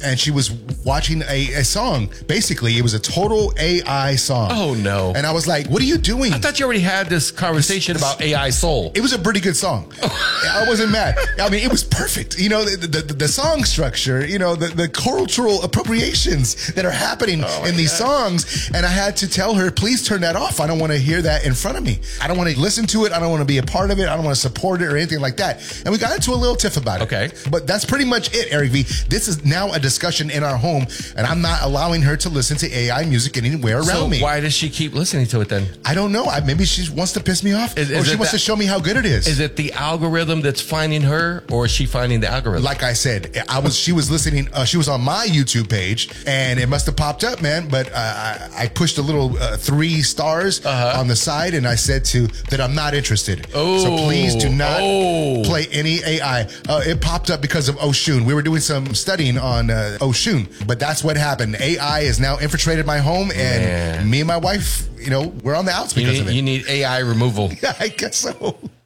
and she was watching a song. Basically, it was a total AI song. Oh, no. And I was like, what are you doing? I thought you already had this conversation about AI soul. It was a pretty good song. I wasn't mad. I mean, it was perfect. You know, the song structure, you know, the cultural appropriations that are happening in these songs. And I had to tell her, please turn that off. I don't want to hear that in front of me. I don't want to listen to it. I don't want to be a part of it. I don't want to support it or anything like that. And we got into a little tiff about it. Okay. But that's pretty much it, Eric V. This is now a discussion in our home, and I'm not allowing her to listen to AI music anywhere around me. So why does she keep listening to it then? I don't know. Maybe she wants to piss me off, or she wants to show me how good it is. Is it the algorithm that's finding her, or is she finding the algorithm? Like I said, she was listening. She was on my YouTube page, and it must have popped up, man. But I pushed a little 3 stars on the side, and I said that I'm not interested. So please do not play any AI. It popped up because of Oshun. We were doing some studying on Oshun, but that's what happened. AI has now infiltrated my home, and me and my wife, you know, we're on the outs because of it. You need AI removal. Yeah, I guess so.